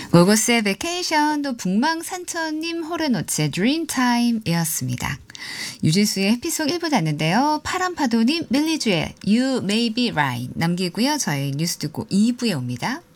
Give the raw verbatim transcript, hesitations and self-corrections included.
로고스의 베케이션, 또 북망산천님 호르노츠의 드림타임이었습니다. 유진수의 해피송 일 부 났는데요. 파란파도님 밀리주의 You May Be Right 남기고요. 저희 뉴스 듣고 이 부에 옵니다.